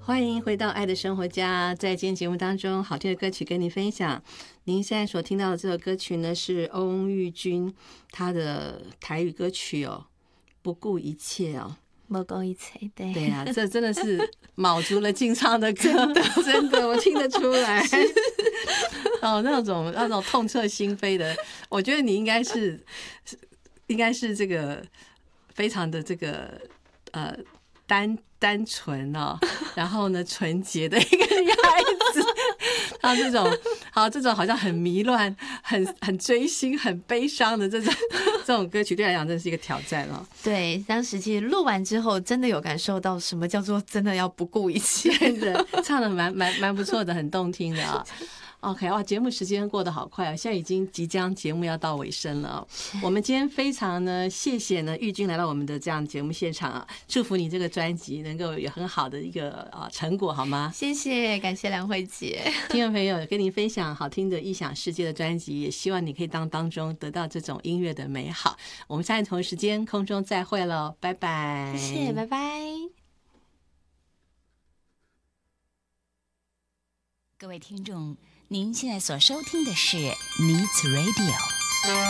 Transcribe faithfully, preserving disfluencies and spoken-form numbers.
欢迎回到爱的生活家，在今天节目当中，好听的歌曲跟您分享。您现在所听到的这首歌曲呢，是翁玉君他的台语歌曲哦，不顾一切哦， 不顾一切，对对啊，这真的是卯足了劲唱的歌，真的，真的我听得出来。哦，那种那种痛彻心扉的，我觉得你应该是应该是这个非常的这个呃单单纯哦，然后呢纯洁的一个女孩子。然后这种好这种好像很迷乱、很很追星、很悲伤的这种这种歌曲，对来讲真是一个挑战哦。 对，当时其实录完之后，真的有感受到什么叫做真的要不顾一切， 真的唱的蛮蛮蛮不错的，很动听的啊。OK， 哇，节目时间过得好快啊！现在已经即将节目要到尾声了哦。我们今天非常呢，谢谢呢玉君来到我们的这样节目现场啊，祝福你这个专辑能够有很好的一个啊成果，好吗？ 谢谢，感谢梁慧姐。 听众朋友跟您分享好听的异想世界的专辑，也希望你可以当当中得到这种音乐的美好。我们下次同一时间空中再会了，拜拜。 谢谢，拜拜。 各位听众，您现在所收听的是 Needs Radio。